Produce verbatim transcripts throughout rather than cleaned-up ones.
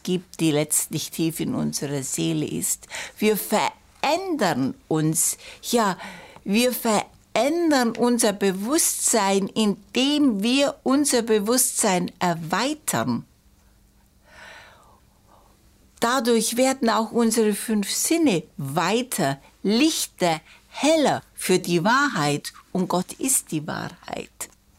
gibt, die letztlich tief in unserer Seele ist. Wir verändern uns, ja, wir verändern unser Bewusstsein, indem wir unser Bewusstsein erweitern. Dadurch werden auch unsere fünf Sinne weiter, lichter, heller für die Wahrheit. Und Gott ist die Wahrheit.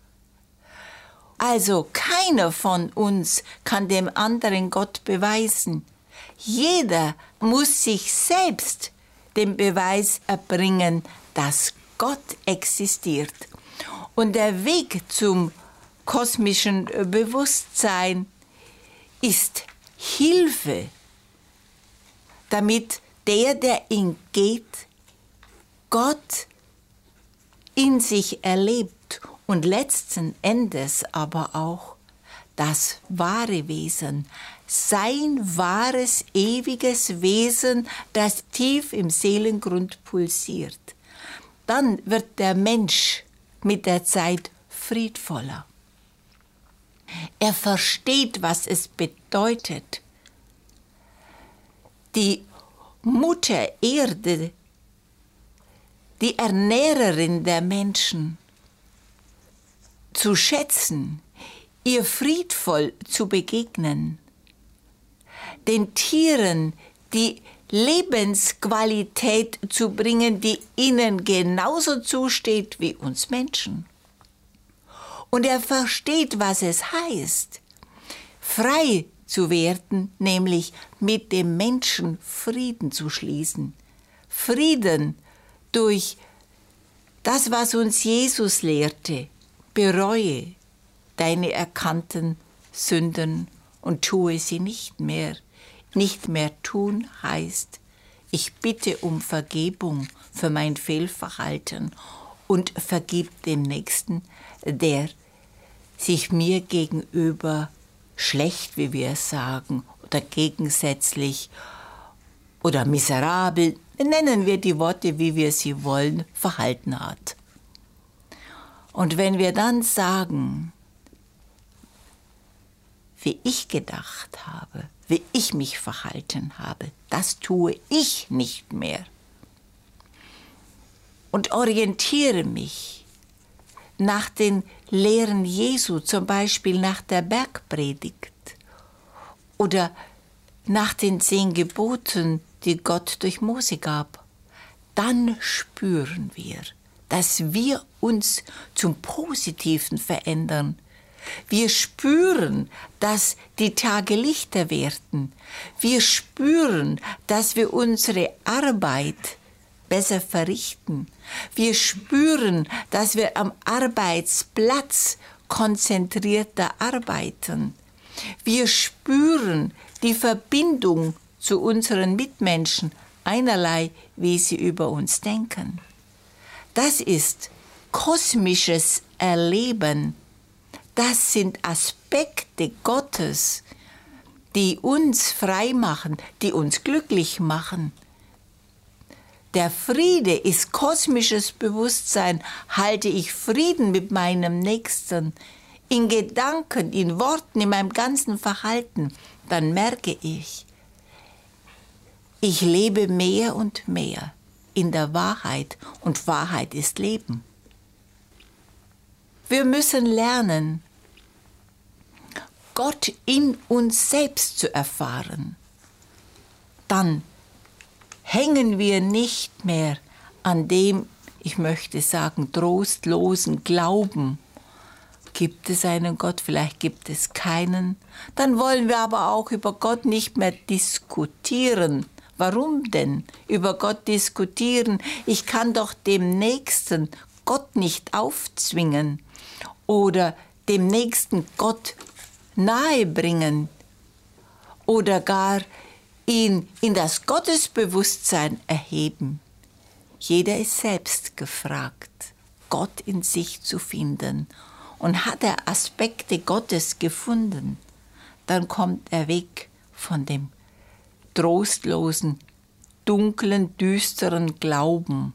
Also keiner von uns kann dem anderen Gott beweisen. Jeder muss sich selbst den Beweis erbringen, dass Gott existiert. Und der Weg zum kosmischen Bewusstsein ist Hilfe, damit der, der ihn geht, Gott in sich erlebt und letzten Endes aber auch das wahre Wesen, sein wahres, ewiges Wesen, das tief im Seelengrund pulsiert. Dann wird der Mensch mit der Zeit friedvoller. Er versteht, was es bedeutet, die Mutter Erde, die Ernährerin der Menschen, zu schätzen, ihr friedvoll zu begegnen, den Tieren die Lebensqualität zu bringen, die ihnen genauso zusteht wie uns Menschen. Und er versteht, was es heißt, frei zu werden, nämlich mit dem Menschen Frieden zu schließen. Frieden durch das, was uns Jesus lehrte. Bereue deine erkannten Sünden und tue sie nicht mehr. Nicht mehr tun heißt, ich bitte um Vergebung für mein Fehlverhalten und vergib dem Nächsten, der sich mir gegenüber schlecht, wie wir es sagen, oder gegensätzlich oder miserabel, nennen wir die Worte, wie wir sie wollen, verhalten hat. Und wenn wir dann sagen, wie ich gedacht habe, wie ich mich verhalten habe, das tue ich nicht mehr. Und orientiere mich nach den Lehren Jesu, zum Beispiel nach der Bergpredigt oder nach den zehn Geboten, die Gott durch Mose gab, dann spüren wir, dass wir uns zum Positiven verändern. Wir spüren, dass die Tage lichter werden. Wir spüren, dass wir unsere Arbeit besser verrichten. Wir spüren, dass wir am Arbeitsplatz konzentrierter arbeiten. Wir spüren die Verbindung zu unseren Mitmenschen, einerlei, wie sie über uns denken. Das ist kosmisches Erleben. Das sind Aspekte Gottes, die uns frei machen, die uns glücklich machen. Der Friede ist kosmisches Bewusstsein. Halte ich Frieden mit meinem Nächsten, in Gedanken, in Worten, in meinem ganzen Verhalten, dann merke ich, ich lebe mehr und mehr in der Wahrheit und Wahrheit ist Leben. Wir müssen lernen, Gott in uns selbst zu erfahren. Dann hängen wir nicht mehr an dem, ich möchte sagen, trostlosen Glauben. Gibt es einen Gott? Vielleicht gibt es keinen. Dann wollen wir aber auch über Gott nicht mehr diskutieren. Warum denn über Gott diskutieren? Ich kann doch dem Nächsten Gott nicht aufzwingen oder dem Nächsten Gott nahebringen oder gar ihn in das Gottesbewusstsein erheben. Jeder ist selbst gefragt, Gott in sich zu finden. Und hat er Aspekte Gottes gefunden, dann kommt er weg von dem trostlosen, dunklen, düsteren Glauben.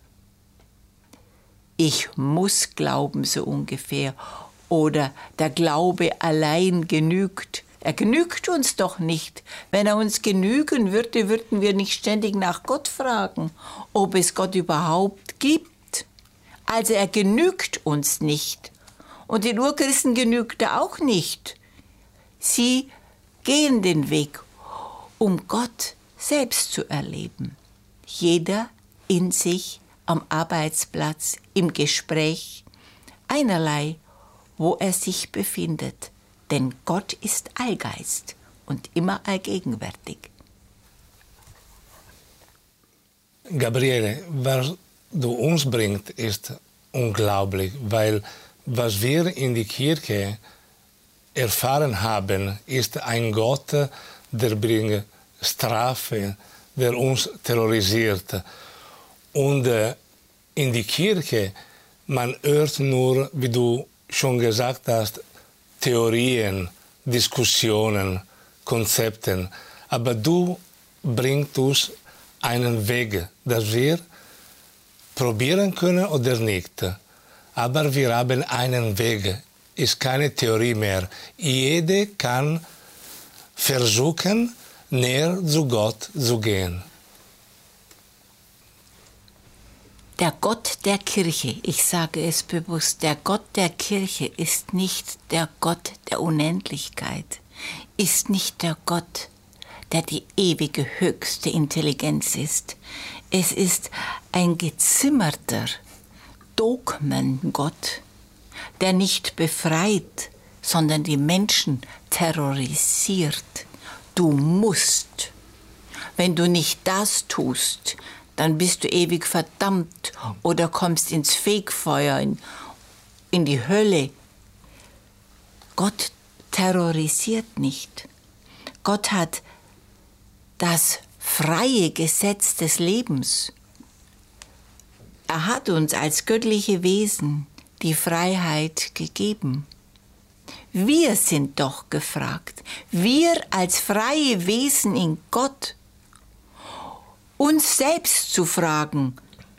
Ich muss glauben, so ungefähr. Oder der Glaube allein genügt. Er genügt uns doch nicht. Wenn er uns genügen würde, würden wir nicht ständig nach Gott fragen, ob es Gott überhaupt gibt. Also er genügt uns nicht. Und den Urchristen genügt er auch nicht. Sie gehen den Weg, um Gott selbst zu erleben. Jeder in sich, am Arbeitsplatz, im Gespräch, einerlei, wo er sich befindet. Denn Gott ist Allgeist und immer allgegenwärtig. Gabriele, was du uns bringst, ist unglaublich, weil was wir in die Kirche erfahren haben, ist ein Gott, der bringt Strafe, der uns terrorisiert. Und äh, in die Kirche, man hört nur, wie du schon gesagt hast, Theorien, Diskussionen, Konzepten. Aber du bringst uns einen Weg, dass wir probieren können oder nicht. Aber wir haben einen Weg, ist keine Theorie mehr. Jeder kann versuchen, näher zu Gott zu gehen. Der Gott der Kirche, ich sage es bewusst, der Gott der Kirche ist nicht der Gott der Unendlichkeit, ist nicht der Gott, der die ewige höchste Intelligenz ist. Es ist ein gezimmerter Dogmengott, der nicht befreit, sondern die Menschen terrorisiert. Du musst. Wenn du nicht das tust, dann bist du ewig verdammt oder kommst ins Fegfeuer, in, in die Hölle. Gott terrorisiert nicht. Gott hat das freie Gesetz des Lebens. Er hat uns als göttliche Wesen die Freiheit gegeben. Wir sind doch gefragt, wir als freie Wesen in Gott, uns selbst zu fragen,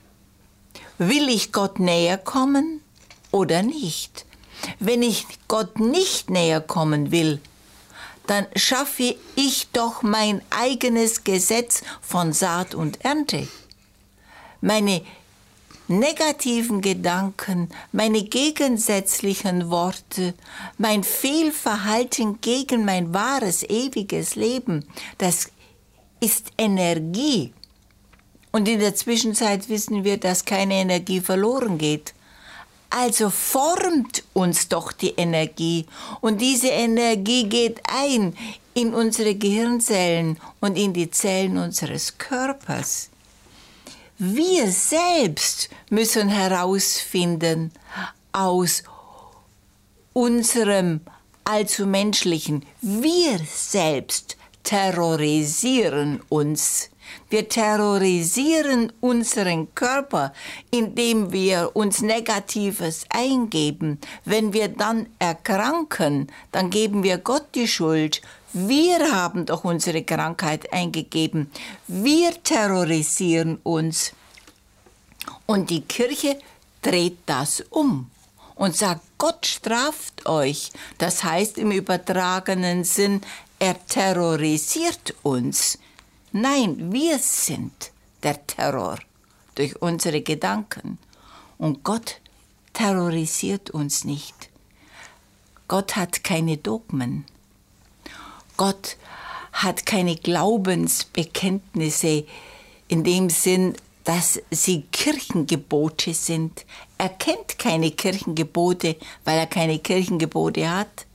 will ich Gott näher kommen oder nicht? Wenn ich Gott nicht näher kommen will, dann schaffe ich doch mein eigenes Gesetz von Saat und Ernte. Meine negativen Gedanken, meine gegensätzlichen Worte, mein Fehlverhalten gegen mein wahres, ewiges Leben, das ist Energie. Und in der Zwischenzeit wissen wir, dass keine Energie verloren geht. Also formt uns doch die Energie. Und diese Energie geht ein in unsere Gehirnzellen und in die Zellen unseres Körpers. Wir selbst müssen herausfinden aus unserem allzu menschlichen, wir selbst terrorisieren uns. Wir terrorisieren unseren Körper, indem wir uns Negatives eingeben. Wenn wir dann erkranken, dann geben wir Gott die Schuld. Wir haben doch unsere Krankheit eingegeben. Wir terrorisieren uns. Und die Kirche dreht das um und sagt, Gott straft euch. Das heißt im übertragenen Sinn, er terrorisiert uns. Nein, wir sind der Terror durch unsere Gedanken. Und Gott terrorisiert uns nicht. Gott hat keine Dogmen. Gott hat keine Glaubensbekenntnisse in dem Sinn, dass sie Kirchengebote sind. Er kennt keine Kirchengebote, weil er keine Kirchengebote hat.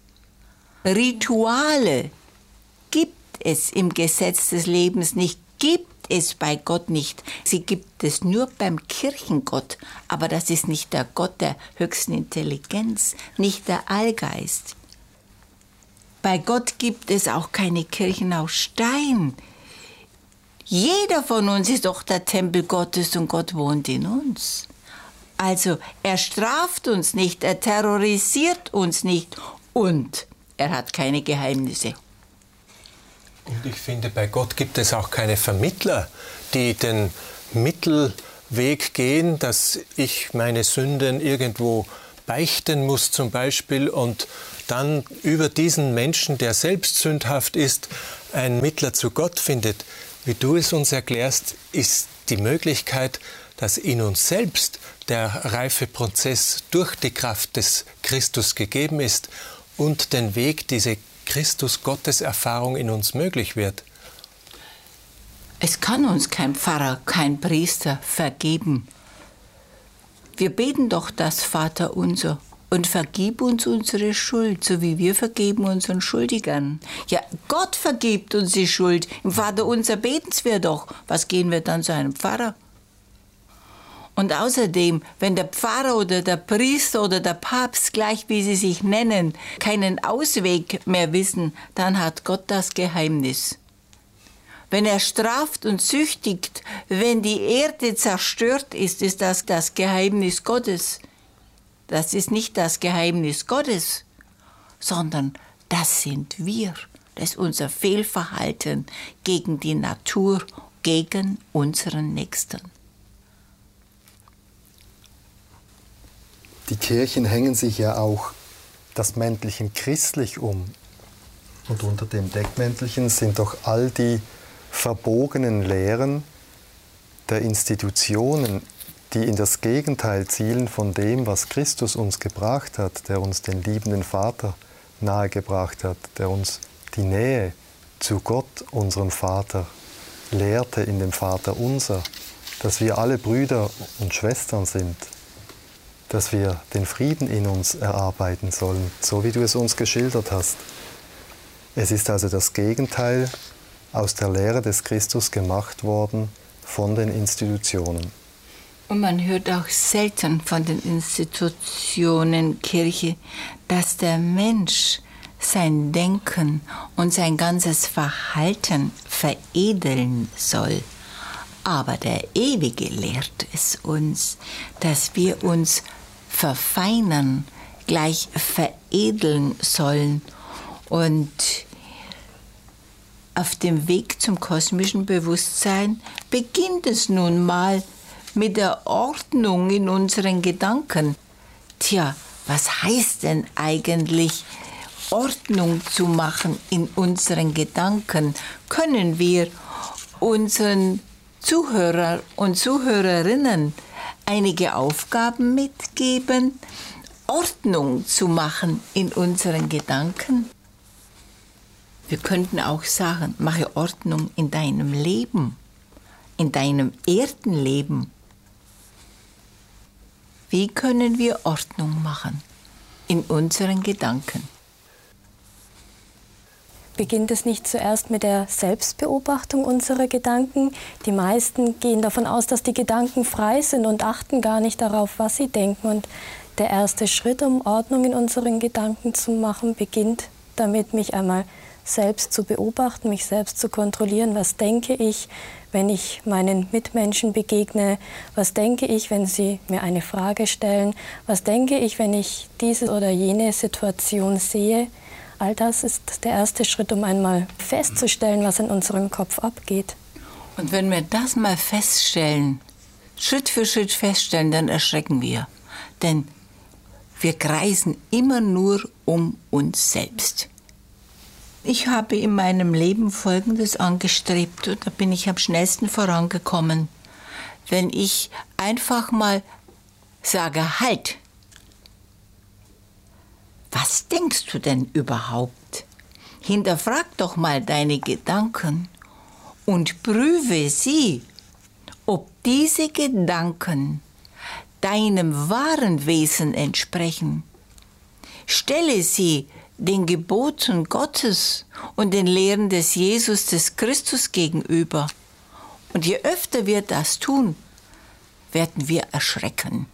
Rituale gibt es im Gesetz des Lebens nicht, gibt es bei Gott nicht. Sie gibt es nur beim Kirchengott, aber das ist nicht der Gott der höchsten Intelligenz, nicht der Allgeist. Bei Gott gibt es auch keine Kirchen aus Stein. Jeder von uns ist doch der Tempel Gottes und Gott wohnt in uns. Also er straft uns nicht, er terrorisiert uns nicht und er hat keine Geheimnisse. Und ich finde, bei Gott gibt es auch keine Vermittler, die den Mittelweg gehen, dass ich meine Sünden irgendwo beichten muss zum Beispiel und dann über diesen Menschen, der selbst sündhaft ist, ein Mittler zu Gott findet. Wie du es uns erklärst, ist die Möglichkeit, dass in uns selbst der Reifeprozess durch die Kraft des Christus gegeben ist und den Weg, diese Christus-Gottes-Erfahrung in uns möglich wird. Es kann uns kein Pfarrer, kein Priester vergeben. Wir beten doch das Vaterunser und vergib uns unsere Schuld, so wie wir vergeben unseren Schuldigern. Ja, Gott vergibt uns die Schuld. Im Vaterunser beten's wir doch. Was gehen wir dann zu einem Pfarrer? Und außerdem, wenn der Pfarrer oder der Priester oder der Papst, gleich wie sie sich nennen, keinen Ausweg mehr wissen, dann hat Gott das Geheimnis. Wenn er straft und züchtigt, wenn die Erde zerstört ist, ist das das Geheimnis Gottes. Das ist nicht das Geheimnis Gottes, sondern das sind wir. Das ist unser Fehlverhalten gegen die Natur, gegen unseren Nächsten. Die Kirchen hängen sich ja auch das Mäntelchen christlich um. Und unter dem Deckmäntelchen sind doch all die verbogenen Lehren der Institutionen, die in das Gegenteil zielen von dem, was Christus uns gebracht hat, der uns den liebenden Vater nahegebracht hat, der uns die Nähe zu Gott, unserem Vater, lehrte in dem Vater unser, dass wir alle Brüder und Schwestern sind, dass wir den Frieden in uns erarbeiten sollen, so wie du es uns geschildert hast. Es ist also das Gegenteil aus der Lehre des Christus gemacht worden von den Institutionen. Und man hört auch selten von den Institutionen Kirche, dass der Mensch sein Denken und sein ganzes Verhalten veredeln soll. Aber der Ewige lehrt es uns, dass wir uns verfeinern, gleich veredeln sollen. Und auf dem Weg zum kosmischen Bewusstsein beginnt es nun mal mit der Ordnung in unseren Gedanken. Tja, was heißt denn eigentlich, Ordnung zu machen in unseren Gedanken? Können wir unseren Zuhörer und Zuhörerinnen einige Aufgaben mitgeben, Ordnung zu machen in unseren Gedanken? Wir könnten auch sagen, mache Ordnung in deinem Leben, in deinem Erdenleben. Wie können wir Ordnung machen in unseren Gedanken? Beginnt es nicht zuerst mit der Selbstbeobachtung unserer Gedanken? Die meisten gehen davon aus, dass die Gedanken frei sind und achten gar nicht darauf, was sie denken. Und der erste Schritt, um Ordnung in unseren Gedanken zu machen, beginnt damit, mich einmal selbst zu beobachten, mich selbst zu kontrollieren. Was denke ich, wenn ich meinen Mitmenschen begegne? Was denke ich, wenn sie mir eine Frage stellen? Was denke ich, wenn ich diese oder jene Situation sehe? All das ist der erste Schritt, um einmal festzustellen, was in unserem Kopf abgeht. Und wenn wir das mal feststellen, Schritt für Schritt feststellen, dann erschrecken wir. Denn wir kreisen immer nur um uns selbst. Ich habe in meinem Leben Folgendes angestrebt und da bin ich am schnellsten vorangekommen. Wenn ich einfach mal sage, halt, was denkst du denn überhaupt? Hinterfrag doch mal deine Gedanken und prüfe sie, ob diese Gedanken deinem wahren Wesen entsprechen. Stelle sie den Geboten Gottes und den Lehren des Jesus, des Christus gegenüber. Und je öfter wir das tun, werden wir erschrecken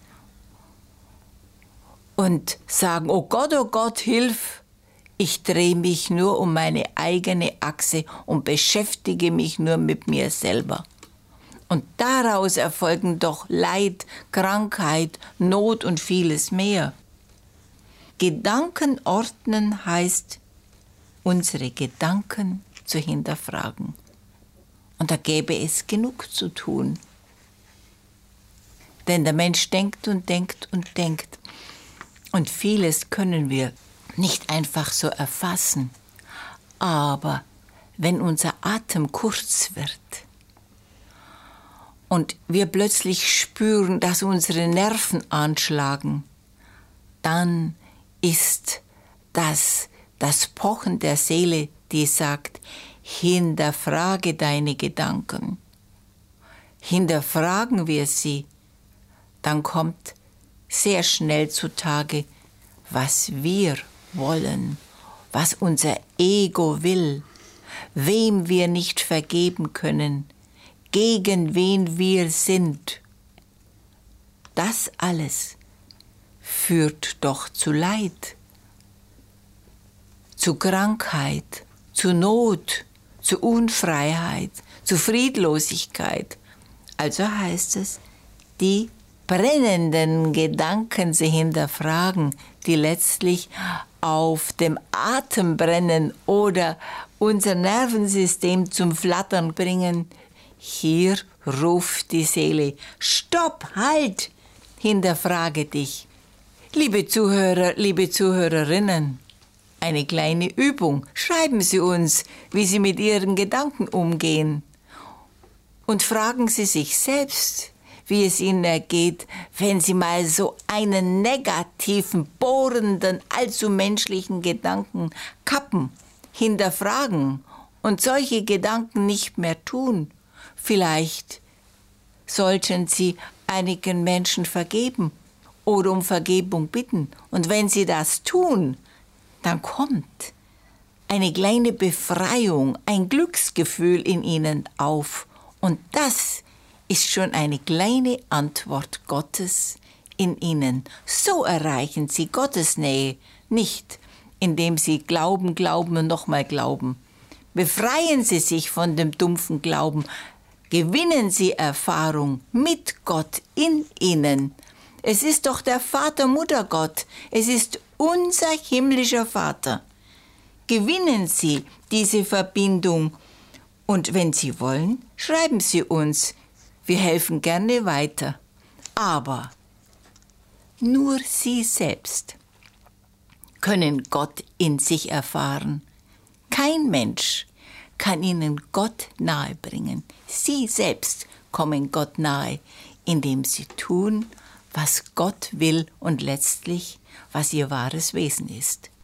und sagen, oh Gott, oh Gott, hilf, ich drehe mich nur um meine eigene Achse und beschäftige mich nur mit mir selber. Und daraus erfolgen doch Leid, Krankheit, Not und vieles mehr. Gedanken ordnen heißt, unsere Gedanken zu hinterfragen. Und da gäbe es genug zu tun. Denn der Mensch denkt und denkt und denkt. Und vieles können wir nicht einfach so erfassen. Aber wenn unser Atem kurz wird und wir plötzlich spüren, dass unsere Nerven anschlagen, dann ist das das Pochen der Seele, die sagt, hinterfrage deine Gedanken. Hinterfragen wir sie, dann kommt sehr schnell zutage, was wir wollen, was unser Ego will, wem wir nicht vergeben können, gegen wen wir sind. Das alles führt doch zu Leid, zu Krankheit, zu Not, zu Unfreiheit, zu Friedlosigkeit. Also heißt es, die brennenden Gedanken sie hinterfragen, die letztlich auf dem Atem brennen oder unser Nervensystem zum Flattern bringen. Hier ruft die Seele, stopp, halt, hinterfrage dich. Liebe Zuhörer, liebe Zuhörerinnen, eine kleine Übung. Schreiben Sie uns, wie Sie mit Ihren Gedanken umgehen. Und fragen Sie sich selbst, wie es Ihnen ergeht, wenn Sie mal so einen negativen, bohrenden, allzu menschlichen Gedanken kappen, hinterfragen und solche Gedanken nicht mehr tun. Vielleicht sollten Sie einigen Menschen vergeben oder um Vergebung bitten. Und wenn Sie das tun, dann kommt eine kleine Befreiung, ein Glücksgefühl in Ihnen auf. Und das ist schon eine kleine Antwort Gottes in Ihnen. So erreichen Sie Gottes Nähe, nicht indem Sie glauben, glauben und nochmal glauben. Befreien Sie sich von dem dumpfen Glauben. Gewinnen Sie Erfahrung mit Gott in Ihnen. Es ist doch der Vater, Mutter Gott. Es ist unser himmlischer Vater. Gewinnen Sie diese Verbindung. Und wenn Sie wollen, schreiben Sie uns. Wir helfen gerne weiter. Aber nur Sie selbst können Gott in sich erfahren. Kein Mensch kann Ihnen Gott nahebringen. Sie selbst kommen Gott nahe, indem Sie tun, was Gott will und letztlich, was Ihr wahres Wesen ist.